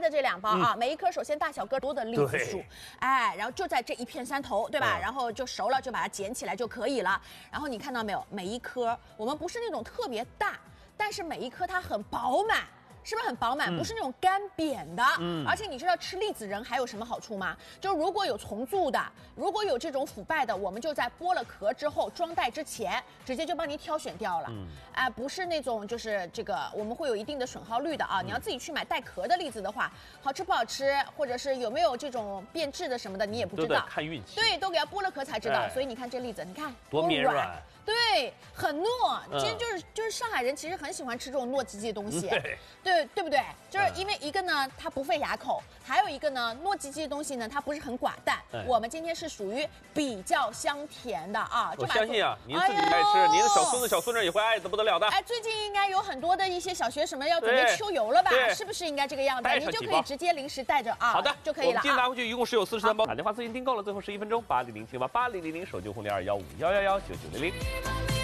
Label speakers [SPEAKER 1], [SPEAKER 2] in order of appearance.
[SPEAKER 1] 的这2包啊，每一颗首先大小个多的栗子薯，哎，然后就在这1片3头，对吧？然后就熟了，就把它捡起来就可以了。然后你看到没有？每一颗我们不是那种特别大，但是每一颗它很饱满。是不是很饱满？不是那种干扁的。而且你知道吃栗子仁还有什么好处吗？就是如果有虫蛀的，如果有这种腐败的，我们就在剥了壳之后装袋之前，直接就帮你挑选掉了。不是那种就是这个我们会有一定的损耗率的啊。你要自己去买带壳的栗子的话，好吃不好吃，或者是有没有这种变质的什么的，你也不知道。
[SPEAKER 2] 看运气。
[SPEAKER 1] 对，都给它剥了壳才知道。所以你看这栗子，你看
[SPEAKER 2] 多绵软。
[SPEAKER 1] 对，很糯。其实就是上海人其实很喜欢吃这种糯叽叽的东西，对不对？就是因为一个呢它不费牙口，还有一个呢糯叽叽的东西呢它不是很寡淡。我们今天是属于比较香甜的啊。
[SPEAKER 2] 我相信啊，您自己爱吃，您的小孙子小孙女也会爱得不得了的。
[SPEAKER 1] 哎，最近应该有很多的一些小学什么要准备秋游了吧？是不是应该这个样子？您就可以直接临时带着啊。
[SPEAKER 2] 好的，
[SPEAKER 1] 就可以了。
[SPEAKER 2] 我们今天拿回去一共是有43包，打电话咨询订购了，最后11分钟，8007880000手机红021511199900。